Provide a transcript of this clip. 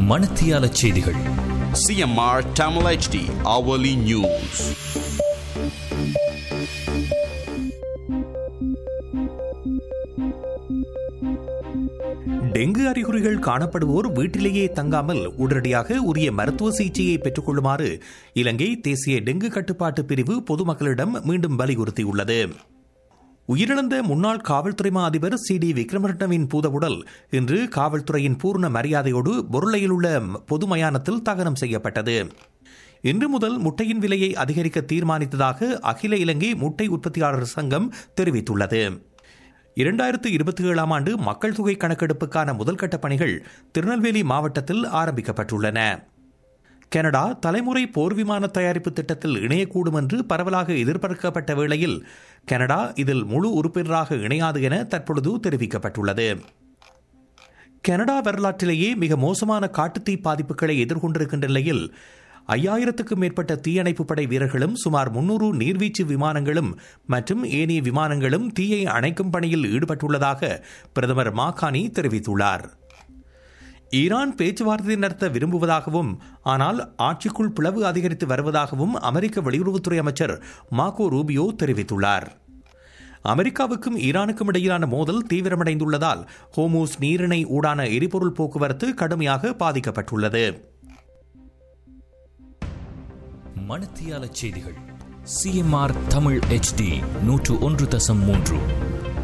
மணத்தியால செய்திகள். CMR Tamil HD hourly news. Dengue அறிகுறிகள் காணப்படுவோர் வீட்டிலேயே தங்காமல் உடனடியாக உரிய மருத்துவ சிகிச்சையை பெற்றுக் கொள்ளுமாறு இலங்கை தேசிய டெங்கு கட்டுப்பாட்டு பிரிவு பொதுமக்களிடம் மீண்டும் வலியுறுத்தியுள்ளது. உயிரிழந்த முன்னாள் காவல்துறை மா அதிபர் CD விக்ரமரட்னவின் பூதவுடல் இன்று காவல்துறையின் பூர்ண மரியாதையோடு பொருளையில் உள்ள பொது மயானத்தில் தகனம் செய்யப்பட்டது. இன்று முதல் முட்டையின் விலையை அதிகரிக்க தீர்மானித்ததாக அகில இலங்கை முட்டை உற்பத்தியாளர் சங்கம் தெரிவித்துள்ளது. 2027 ஆண்டு மக்கள் தொகை கணக்கெடுப்புக்கான முதல்கட்ட பணிகள் திருநெல்வேலி மாவட்டத்தில் ஆரம்பிக்கப்பட்டுள்ளன. கனடா தலைமுறை போர் விமான தயாரிப்பு திட்டத்தில் இணையக்கூடும் என்று பரவலாக எதிர்பார்க்கப்பட்ட வேளையில் கனடா இதில் முழு உறுப்பினராக இணையாது என தற்பொழுது தெரிவிக்கப்பட்டுள்ளது. கனடா வரலாற்றிலேயே மிக மோசமான காட்டுத்தீ பாதிப்புகளை எதிர்கொண்டிருக்கின்ற நிலையில் 5000க்கும் மேற்பட்ட தீயணைப்பு படை வீரர்களும் சுமார் 300 நீர்வீழ்ச்சி விமானங்களும் மற்றும் ஏனைய விமானங்களும் தீயை அணைக்கும் பணியில் ஈடுபட்டுள்ளதாக பிரதமர் மாகாணி தெரிவித்துள்ளார். ஈரான் பேச்சுவார்த்தை நடத்த விரும்புவதாகவும் ஆனால் ஆட்சிக்குள் பிளவு அதிகரித்து வருவதாகவும் அமெரிக்க வெளியுறவுத்துறை அமைச்சர் மார்கோ ரூபியோ தெரிவித்துள்ளார். அமெரிக்காவுக்கும் ஈரானுக்கும் இடையிலான மோதல் தீவிரமடைந்துள்ளதால் ஹோமூஸ் நீரிணை ஊடான எரிபொருள் போக்குவரத்து கடுமையாக பாதிக்கப்பட்டுள்ளது. மணத்தியால செய்திகள் CMR தமிழ் HD 101.3